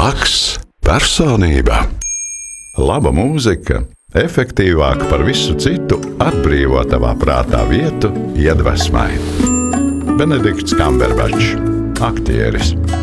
Laks, personība. Laba mūzika, efektīvāka par visu citu, atbrīvo tavā prātā vietu iedvesmai. Benedikts Kamberbačs, aktieris.